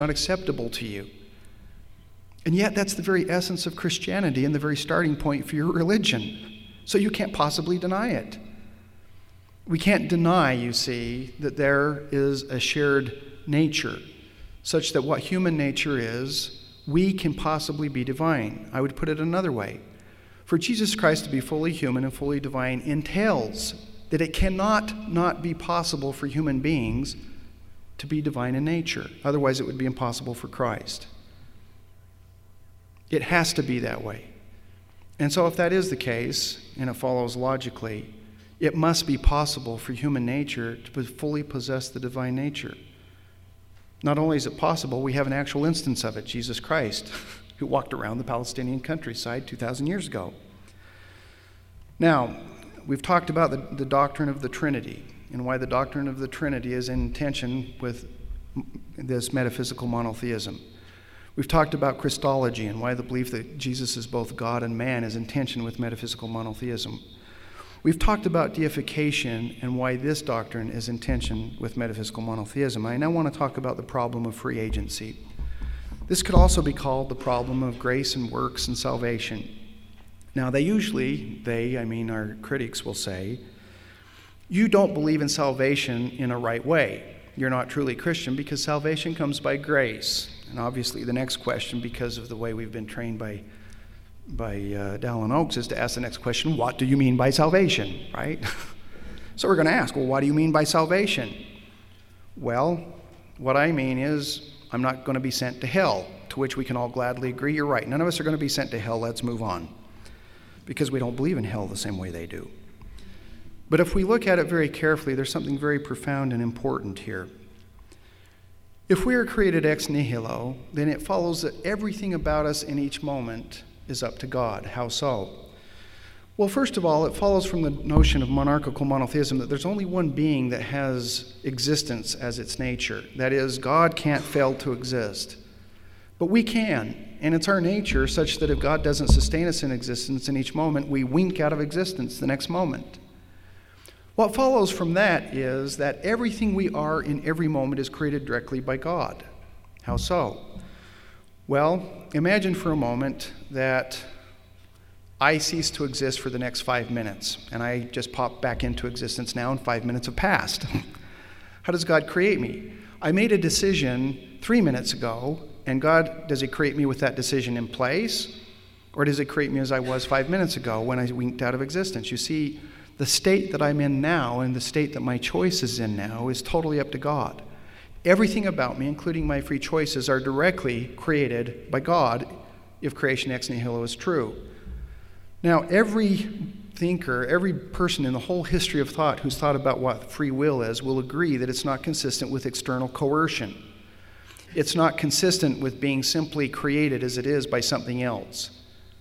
not acceptable to you. And yet that's the very essence of Christianity and the very starting point for your religion. So you can't possibly deny it. We can't deny, you see, that there is a shared nature, such that what human nature is, we can possibly be divine. I would put it another way. For Jesus Christ to be fully human and fully divine entails that it cannot not be possible for human beings to be divine in nature. Otherwise, it would be impossible for Christ. It has to be that way. And so if that is the case, and it follows logically, it must be possible for human nature to fully possess the divine nature. Not only is it possible, we have an actual instance of it, Jesus Christ, who walked around the Palestinian countryside 2,000 years ago. Now, we've talked about the doctrine of the Trinity and why the doctrine of the Trinity is in tension with this metaphysical monotheism. We've talked about Christology and why the belief that Jesus is both God and man is in tension with metaphysical monotheism. We've talked about deification and why this doctrine is in tension with metaphysical monotheism. I now want to talk about the problem of free agency. This could also be called the problem of grace and works and salvation. Now, our critics will say, you don't believe in salvation in a right way. You're not truly Christian because salvation comes by grace. And obviously the next question, because of the way we've been trained by Dallin Oaks, is to ask the next question, what do you mean by salvation, right? So we're going to ask, well, what do you mean by salvation? Well, what I mean is I'm not going to be sent to hell, to which we can all gladly agree, you're right. None of us are going to be sent to hell, let's move on, because we don't believe in hell the same way they do. But if we look at it very carefully, there's something very profound and important here. If we are created ex nihilo, then it follows that everything about us in each moment is up to God. How so? Well, first of all, it follows from the notion of monarchical monotheism that there's only one being that has existence as its nature. That is, God can't fail to exist. But we can, and it's our nature such that if God doesn't sustain us in existence in each moment, we wink out of existence the next moment. What follows from that is that everything we are in every moment is created directly by God. How so? Well, imagine for a moment that I cease to exist for the next 5 minutes, and I just pop back into existence now, and 5 minutes have passed. How does God create me? I made a decision 3 minutes ago, and God, does He create me with that decision in place, or does He create me as I was 5 minutes ago when I winked out of existence? You see, the state that I'm in now and the state that my choice is in now is totally up to God. Everything about me, including my free choices, are directly created by God if creation ex nihilo is true. Now, every thinker, every person in the whole history of thought who's thought about what free will is will agree that it's not consistent with external coercion. It's not consistent with being simply created as it is by something else.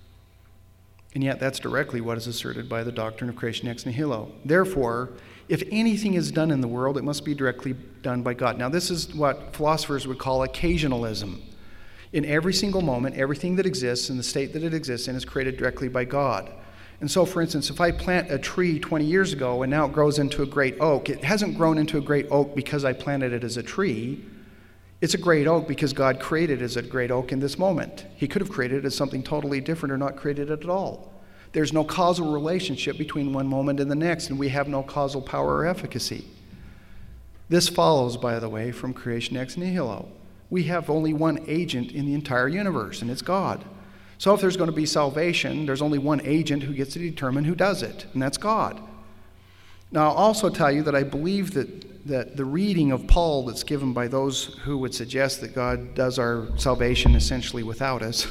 And yet that's directly what is asserted by the doctrine of creation ex nihilo. Therefore, if anything is done in the world, it must be directly done by God. Now, this is what philosophers would call occasionalism. In every single moment, everything that exists in the state that it exists in is created directly by God. And so, for instance, if I plant a tree 20 years ago and now it grows into a great oak, it hasn't grown into a great oak because I planted it as a tree. It's a great oak because God created it as a great oak in this moment. He could have created it as something totally different or not created it at all. There's no causal relationship between one moment and the next, and we have no causal power or efficacy. This follows, by the way, from creation ex nihilo. We have only one agent in the entire universe, and it's God. So if there's going to be salvation, there's only one agent who gets to determine who does it, and that's God. Now, I'll also tell you that I believe that the reading of Paul that's given by those who would suggest that God does our salvation essentially without us,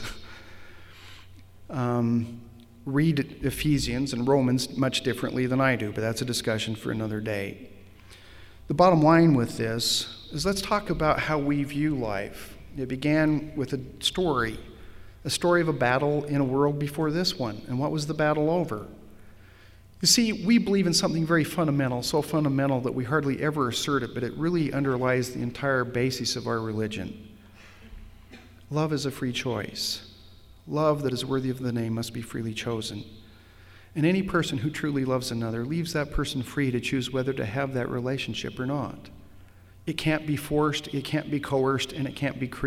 read Ephesians and Romans much differently than I do, but that's a discussion for another day. The bottom line with this is let's talk about how we view life. It began with a story of a battle in a world before this one. And what was the battle over? You see, we believe in something very fundamental, so fundamental that we hardly ever assert it, but it really underlies the entire basis of our religion. Love is a free choice. Love that is worthy of the name must be freely chosen. And any person who truly loves another leaves that person free to choose whether to have that relationship or not. It can't be forced, it can't be coerced, and it can't be